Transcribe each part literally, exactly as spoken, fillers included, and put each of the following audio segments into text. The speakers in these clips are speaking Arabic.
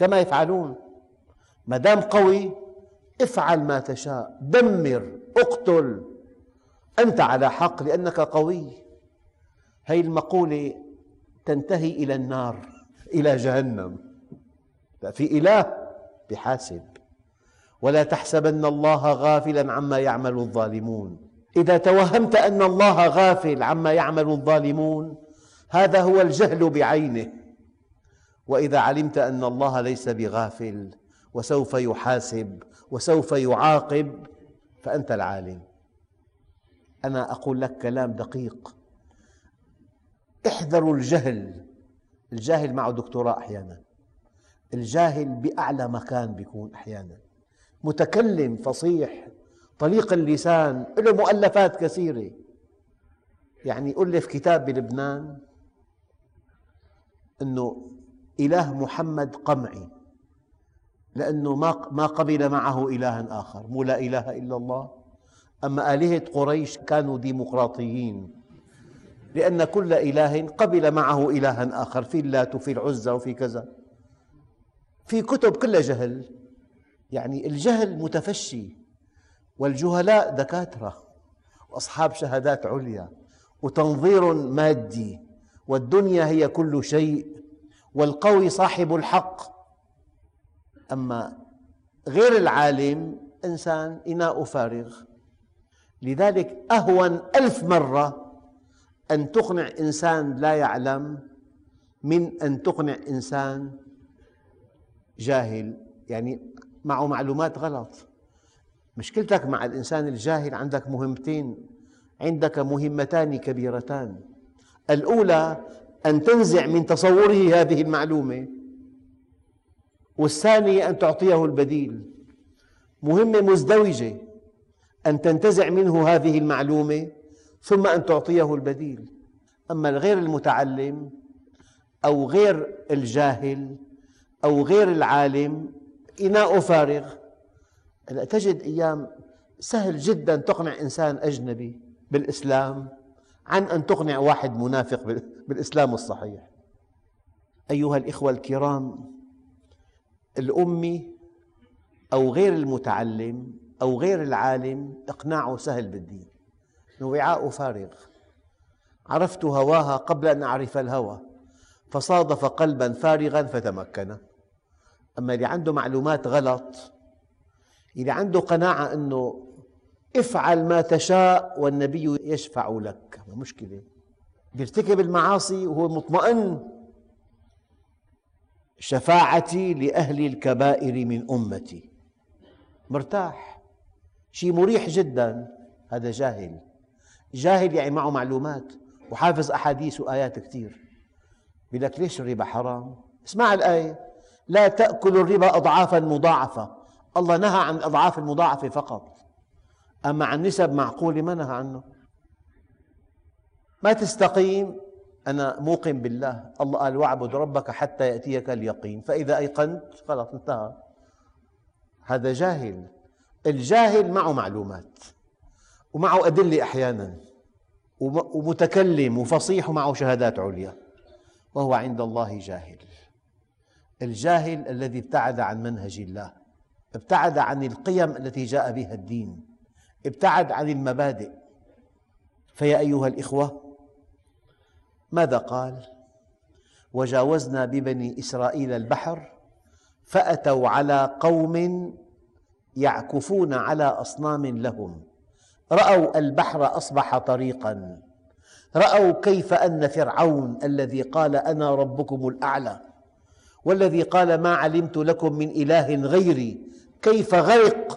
كما يفعلون. ما دام قوي افعل ما تشاء، دمر، اقتل، أنت على حق لأنك قوي. هذه المقولة تنتهي إلى النار، إلى جهنم. في إله بحاسب. ولا تحسبن الله غافلا عما يعمل الظالمون. إذا توهمت أن الله غافل عما يعمل الظالمون هذا هو الجهل بعينه. وإذا علمت أن الله ليس بغافل وسوف يحاسب وسوف يعاقب فأنت العالم. أنا أقول لك كلام دقيق، احذروا الجهل. الجاهل معه دكتوراه أحيانا، الجاهل بأعلى مكان بيكون أحيانا، متكلم فصيح طليق اللسان، له مؤلفات كثيرة. يعني ألف كتاب بلبنان أنه إله محمد قمعي، لأنه ما قبل معه إلها آخر، مو لا إله إلا الله. أما آلهة قريش كانوا ديمقراطيين، لأن كل إله قبل معه إلها آخر، في اللات وفي العزى وفي كذا. في كتب كلها جهل، يعني الجهل متفشي، والجهلاء دكاترة وأصحاب شهادات عليا وتنظير مادي، والدنيا هي كل شيء، والقوي صاحب الحق. أما غير العالم إنسان إناء فارغ. لذلك أهون ألف مرة أن تقنع إنسان لا يعلم من أن تقنع إنسان جاهل، يعني معه معلومات غلط. مشكلتك مع الإنسان الجاهل عندك مهمتين، عندك مهمتان كبيرتان. الأولى أن تنزع من تصوره هذه المعلومة، والثانية أن تعطيه البديل. مهمة مزدوجة، أن تنتزع منه هذه المعلومة ثم أن تعطيه البديل. أما الغير المتعلم أو غير الجاهل أو غير العالم إناء فارغ. تجد أيام سهل جدا تقنع إنسان أجنبي بالإسلام عن أن تقنع واحد منافق بالإسلام الصحيح. أيها الإخوة الكرام، الأمي أو غير المتعلم أو غير العالم إقناعه سهل بالدين، وعاء فارغ. عرفت هواها قبل أن أعرف الهوى، فصادف قلبا فارغا فتمكن. أما اللي عنده معلومات غلط، اللي عنده قناعة أنه افعل ما تشاء والنبي يشفع لك، مشكلة. يرتكب المعاصي وهو مطمئن. شفاعتي لأهل الكبائر من أمتي، مرتاح، شيء مريح جدا. هذا جاهل. جاهل يعني معه معلومات وحافظ أحاديث وآيات كثير. يقول لك ليش الربا حرام؟ اسمع الآية: لا تأكلوا الربا أضعافا مضاعفة. الله نهى عن الأضعاف المضاعفة فقط، أما عن نسب معقولة ما نهى عنه. ما تستقيم. أنا موقن بالله، الله قال: واعبد ربك حتى يأتيك اليقين، فإذا أيقنت خلاص انتهى. هذا جاهل. الجاهل معه معلومات ومعه أدلة أحيانا، ومتكلم وفصيح ومعه شهادات عليا، وهو عند الله جاهل. الجاهل الذي ابتعد عن منهج الله، ابتعد عن القيم التي جاء بها الدين، ابتعد عن المبادئ. فيا أيها الإخوة، ماذا قال؟ وجاوزنا ببني إسرائيل البحر فأتوا على قوم يعكفون على أصنام لهم، رأوا البحر أصبح طريقا، رأوا كيف أن فرعون الذي قال أنا ربكم الأعلى والذي قال ما علمت لكم من إله غيري كيف غرق.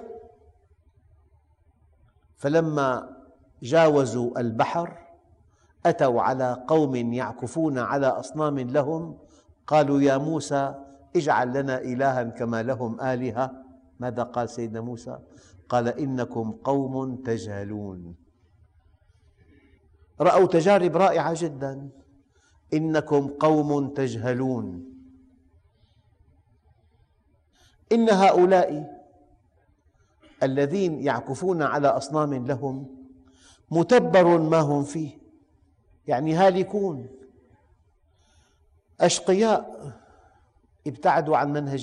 فلما جاوزوا البحر أتوا على قوم يعكفون على أصنام لهم، قالوا يا موسى اجعل لنا إلها كما لهم آلهة. ماذا قال سيدنا موسى؟ قال إنكم قوم تجهلون. رأوا تجارب رائعة جدا. إنكم قوم تجهلون. إن هؤلاء الذين يعكفون على أصنام لهم متبر ما هم فيه، يعني هالكون، أشقياء، ابتعدوا عن منهج